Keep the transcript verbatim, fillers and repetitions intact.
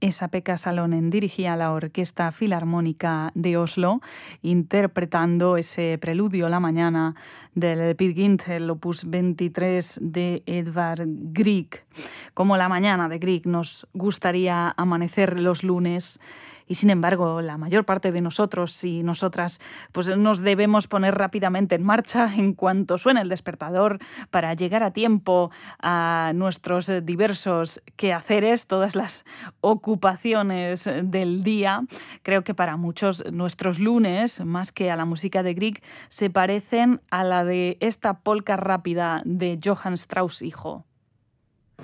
Esa-Pekka Salonen dirigía la Orquesta Filarmónica de Oslo, interpretando ese preludio La mañana del Peer Gynt, el opus veintitrés de Edvard Grieg. Como la mañana de Grieg nos gustaría amanecer los lunes, y sin embargo la mayor parte de nosotros y nosotras pues nos debemos poner rápidamente en marcha en cuanto suene el despertador para llegar a tiempo a nuestros diversos quehaceres, todas las ocupaciones del día. Creo que para muchos nuestros lunes, más que a la música de Grieg, se parecen a la de esta polca rápida de Johann Strauss hijo.